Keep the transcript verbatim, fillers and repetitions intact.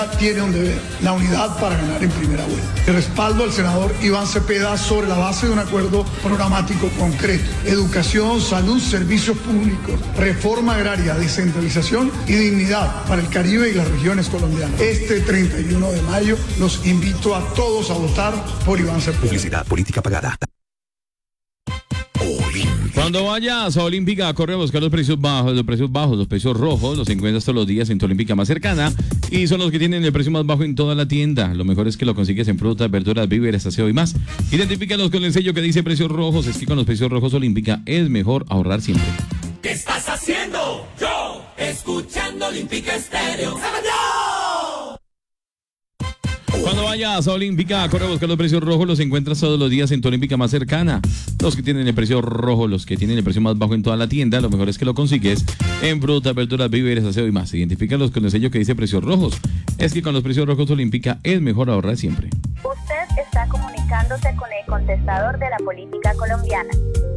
Tiene un deber, la unidad para ganar en primera vuelta. El respaldo al senador Iván Cepeda sobre la base de un acuerdo programático concreto. Educación, salud, servicios públicos, reforma agraria, descentralización y dignidad para el Caribe y las regiones colombianas. Este treinta y uno de mayo los invito a todos a votar por Iván Cepeda. Publicidad política pagada. Cuando vayas a Olímpica, corre a buscar los precios bajos, los precios bajos, los precios rojos, los encuentras todos los días en tu Olímpica más cercana y son los que tienen el precio más bajo en toda la tienda. Lo mejor es que lo consigues en frutas, verduras, víveres, aseo y más. Identifícalos con el sello que dice precios rojos. Es que con los precios rojos Olímpica es mejor ahorrar siempre. ¿Qué estás haciendo? Yo, escuchando Olímpica Estéreo. Cuando vayas a Olímpica, corre a buscar los precios rojos, los encuentras todos los días en tu Olímpica más cercana. Los que tienen el precio rojo, los que tienen el precio más bajo en toda la tienda, lo mejor es que lo consigues en frutas, verduras, víveres, aseo y más. Identifícalos con el sello que dice precios rojos. Es que con los precios rojos Olímpica es mejor ahorrar siempre. Usted está comunicándose con el contestador de la política colombiana.